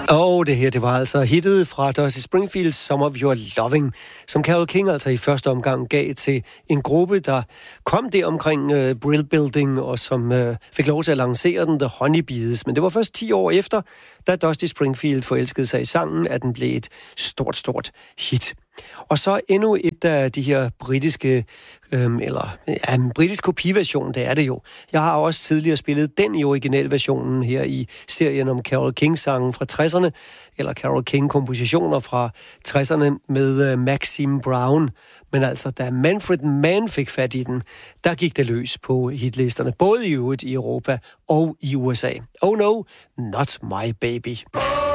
Det her, det var altså hittet fra Dusty Springfields Some of Your Loving, som Carole King altså i første omgang gav til en gruppe, der kom der omkring Brill Building, og som fik lov til at lancere den, The Honeybees. Men det var først 10 år efter, da Dusty Springfield forelskede sig i sangen, at den blev et stort hit. Og så endnu et af de her britiske, en britisk kopiversion, det er det jo. Jeg har også tidligere spillet den i originalversionen her i serien om Carole King-sangen fra 60'erne, eller Carole King-kompositioner fra 60'erne med Maxine Brown. Men altså, da Manfred Mann fik fat i den, der gik det løs på hitlisterne, både i Europa og i USA. Oh no, not my baby.